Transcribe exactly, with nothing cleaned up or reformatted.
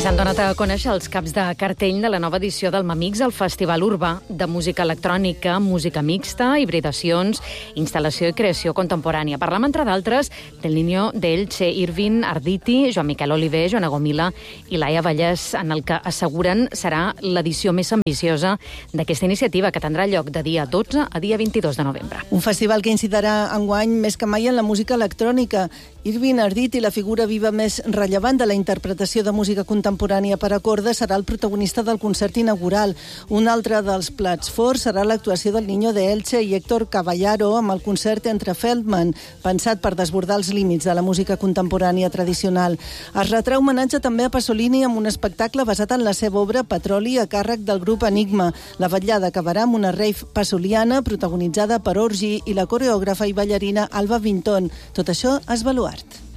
S'han donat a conèixer els caps de cartell de la nova edició del Mamix, el Festival Urbà de Música Electrònica, Música Mixta, Hibridacions, Instal·lació i Creació Contemporània. Parlam, entre d'altres, del Niño d'Elche, Irvin Arditi, Joan Miquel Oliver, Joana Gomila i Laia Vallès, en el que asseguren serà l'edició més ambiciosa d'aquesta iniciativa, que tindrà lloc de dia dotze a dia vint-i-dos de novembre. Un festival que incitarà enguany més que mai en la música electrònica. Irvin Arditi, la figura viva més rellevant de la interpretació de música contemporània per a corda, serà el protagonista del concert inaugural. Un altre dels plats forts serà l'actuació del Niño d'Elche i Héctor Caballaro amb el concert Entre Feldman, pensat per desbordar els límits de la música contemporània tradicional. Es retrà homenatge també a Pasolini amb un espectacle basat en la seva obra Petroli, a càrrec del grup Enigma. La vetllada acabarà amb una rave pasoliana protagonitzada per Orgi i la coreògrafa i ballarina Alba Vinton. Tot això és Baluart.